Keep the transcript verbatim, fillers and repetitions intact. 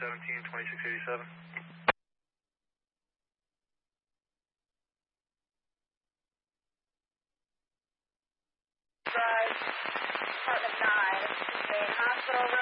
seventeen, twenty-six eighty-seven. Drive, Department nine, main hospital room.